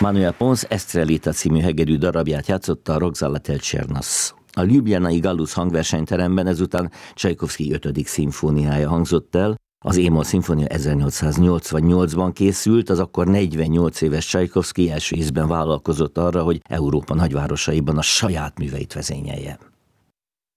Manuel Pons Estrelita című hegedű darabját játszotta a Roxana Csernasz. A ljubljanai Gallus hangversenyteremben ezután Csajkovszky 5. szimfóniája hangzott el. Az E-moll szimfónia 1888-ban készült, az akkor 48 éves Csajkovszky első ízben vállalkozott arra, hogy Európa nagyvárosaiban a saját műveit vezényelje.